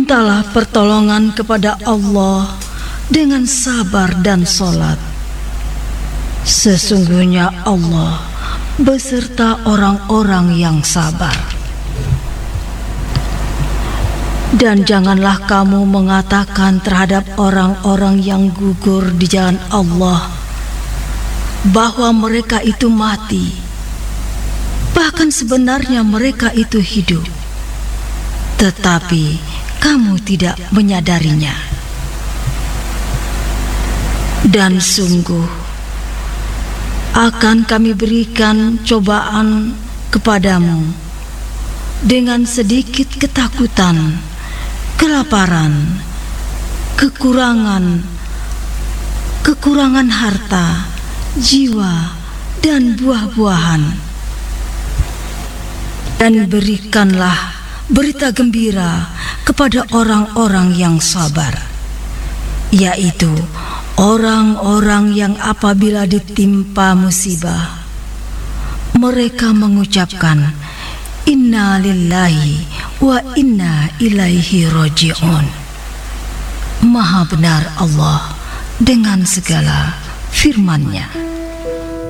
Mintalah pertolongan kepada Allah dengan sabar dan sholat. Sesungguhnya Allah beserta orang-orang yang sabar. Dan janganlah kamu mengatakan terhadap orang-orang yang gugur di jalan Allah bahwa mereka itu mati. Bahkan sebenarnya mereka itu hidup, tetapi kamu tidak menyadarinya. Dan sungguh akan kami berikan cobaan kepadamu dengan sedikit ketakutan, kelaparan, kekurangan harta, jiwa, dan buah-buahan. Dan berikanlah berita gembira kepada orang-orang yang sabar, yaitu orang-orang yang apabila ditimpa musibah, mereka mengucapkan Inna lillahi wa inna ilaihi raji'un. Maha benar Allah dengan segala firman-Nya.